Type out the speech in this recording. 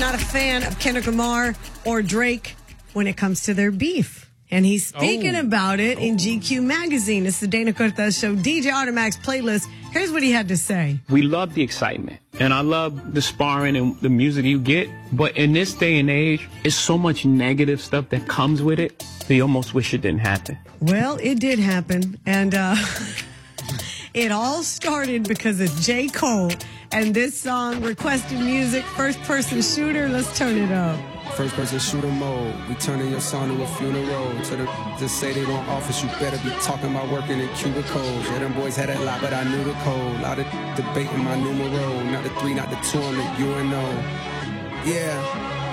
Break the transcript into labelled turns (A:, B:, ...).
A: not a fan of Kendrick Lamar or Drake when it comes to their beef. And he's speaking about it in GQ magazine. It's the Dana Cortez Show DJ Automac's playlist. Here's what he had to say.
B: We love the excitement, and I love the sparring and the music you get. But in this day and age, it's so much negative stuff that comes with it. You almost wish it didn't happen.
A: Well, it did happen. And it all started because of J. Cole and this song, Requested Music, First Person Shooter. Let's turn it up.
C: First person shooter mode. We turning your song to a funeral. To the just say they want office, you better be talking about working in cubicles. Yeah, them boys had a lot, but I knew the code. Lot of debate in my numero. Not the 3, not the 2, I'm the UNO. Yeah.